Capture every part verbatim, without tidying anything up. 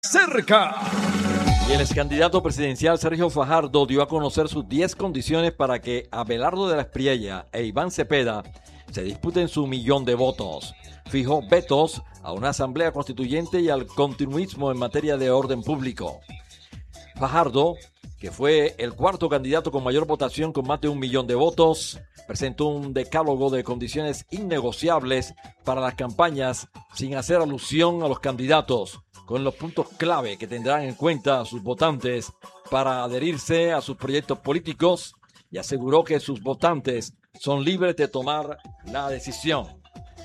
Cerca. Y el excandidato presidencial Sergio Fajardo dio a conocer sus diez condiciones para que Abelardo de la Espriella e Iván Cepeda se disputen su millón de votos. Fijó vetos a una asamblea constituyente y al continuismo en materia de orden público. Fajardo, que fue el cuarto candidato con mayor votación con más de un millón de votos, presentó un decálogo de condiciones innegociables para las campañas sin hacer alusión a los candidatos, con los puntos clave que tendrán en cuenta sus votantes para adherirse a sus proyectos políticos, y aseguró que sus votantes son libres de tomar la decisión.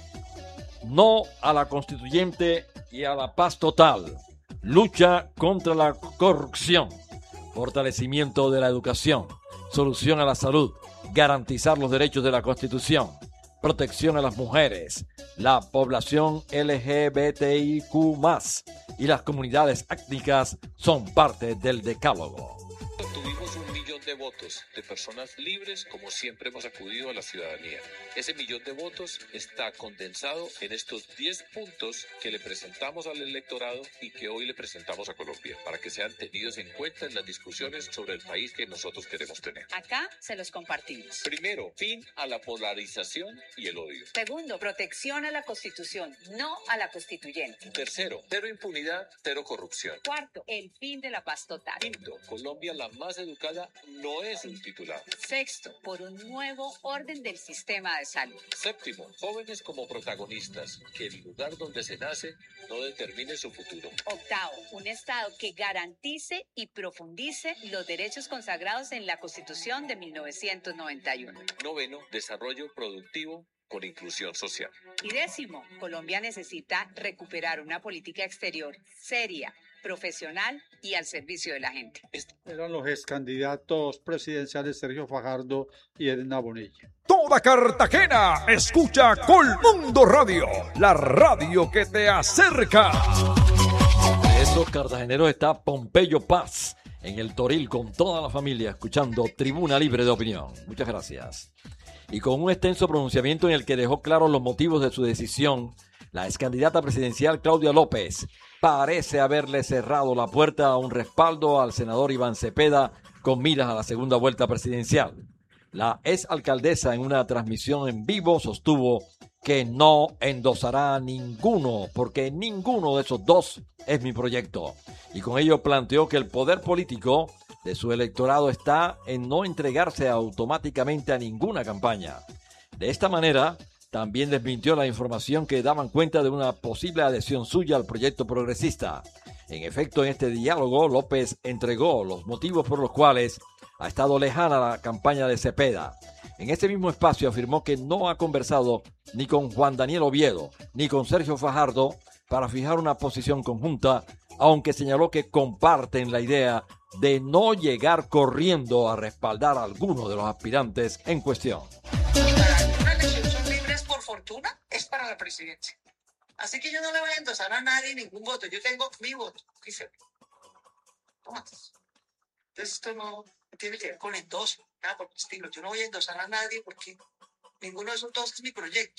No a la constituyente y a la paz total. Lucha contra la corrupción. Fortalecimiento de la educación. Solución a la salud. Garantizar los derechos de la Constitución. Protección a las mujeres, la población L G B T I Q más, y las comunidades étnicas son parte del decálogo. Tuvimos un millón de votos de personas libres, como siempre hemos acudido a la ciudadanía. Ese millón de votos está condensado en estos diez puntos que le presentamos al electorado y que hoy le presentamos a Colombia, para que sean tenidos en cuenta en las discusiones sobre el país que nosotros queremos tener. Acá se los compartimos. Primero, fin a la polarización y el odio. Segundo, protección a la Constitución, no a la constituyente. Tercero, cero impunidad, cero corrupción. Cuarto, el fin de la paz total. Quinto, Colombia la más educada no es un titular. Sexto, por un nuevo orden del sistema de salud. Séptimo, jóvenes como protagonistas, que el lugar donde se nace no determine su futuro. Octavo, un Estado que garantice y profundice los derechos consagrados en la Constitución de mil novecientos noventa y uno. Noveno, desarrollo productivo con inclusión social. Y décimo, Colombia necesita recuperar una política exterior seria, profesional y al servicio de la gente. Eran los ex candidatos presidenciales Sergio Fajardo y Edna Bonilla. Toda Cartagena escucha Colmundo Radio, la radio que te acerca. De esos cartageneros está Pompeyo Paz en el Toril con toda la familia escuchando Tribuna Libre de Opinión. Muchas gracias. Y con un extenso pronunciamiento en el que dejó claros los motivos de su decisión, la excandidata presidencial Claudia López parece haberle cerrado la puerta a un respaldo al senador Iván Cepeda con miras a la segunda vuelta presidencial. La ex alcaldesa en una transmisión en vivo sostuvo que no endosará ninguno, porque ninguno de esos dos es mi proyecto. Y con ello planteó que el poder político de su electorado está en no entregarse automáticamente a ninguna campaña. De esta manera, también desmintió la información que daban cuenta de una posible adhesión suya al proyecto progresista. En efecto, en este diálogo, López entregó los motivos por los cuales ha estado lejana la campaña de Cepeda. En este mismo espacio afirmó que no ha conversado ni con Juan Daniel Oviedo ni con Sergio Fajardo para fijar una posición conjunta, aunque señaló que comparten la idea de no llegar corriendo a respaldar a alguno de los aspirantes en cuestión. Una elección son libres por fortuna, es para la presidencia. Así que yo no le voy a endosar a nadie ningún voto. Yo tengo mi voto. Dice, toma. Entonces esto no tiene que ver con endoso, nada por el estilo. Yo no voy a endosar a nadie porque ninguno de esos dos es mi proyecto.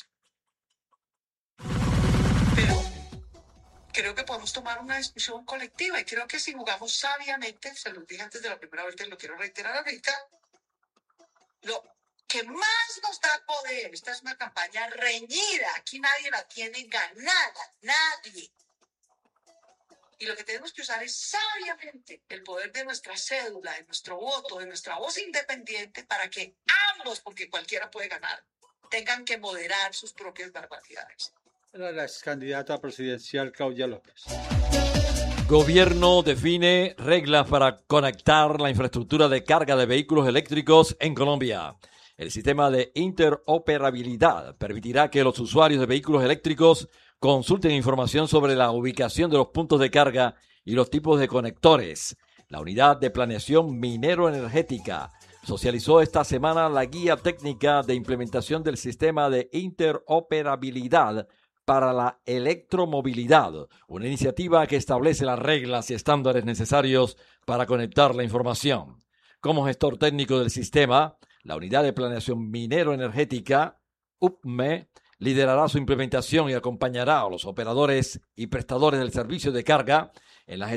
Pero creo que podemos tomar una discusión colectiva y creo que si jugamos sabiamente, se lo dije antes de la primera vuelta y lo quiero reiterar ahorita, lo que más nos da poder, esta es una campaña reñida, aquí nadie la tiene ganada, nadie. Y lo que tenemos que usar es sabiamente el poder de nuestra cédula, de nuestro voto, de nuestra voz independiente para que ambos, porque cualquiera puede ganar, tengan que moderar sus propias barbaridades. Era la ex candidata presidencial Claudia López. Gobierno define reglas para conectar la infraestructura de carga de vehículos eléctricos en Colombia. El sistema de interoperabilidad permitirá que los usuarios de vehículos eléctricos consulten información sobre la ubicación de los puntos de carga y los tipos de conectores. La Unidad de Planeación Minero-Energética socializó esta semana la guía técnica de implementación del sistema de interoperabilidad para la electromovilidad, una iniciativa que establece las reglas y estándares necesarios para conectar la información. Como gestor técnico del sistema, la Unidad de Planeación Minero-Energética, U P M E, liderará su implementación y acompañará a los operadores y prestadores del servicio de carga en las